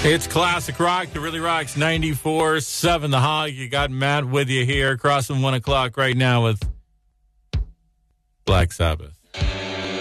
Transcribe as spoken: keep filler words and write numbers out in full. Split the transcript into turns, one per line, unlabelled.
It's classic rock. It really rocks. ninety-four seven The Hog. You got Matt with you here, crossing one o'clock right now with Black Sabbath.